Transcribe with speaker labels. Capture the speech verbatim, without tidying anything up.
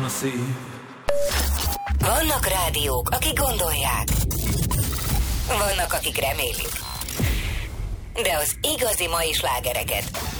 Speaker 1: a szív.
Speaker 2: Vannak rádiók, akik gondolják. Vannak, akik remélik. De az igazi mai slágereket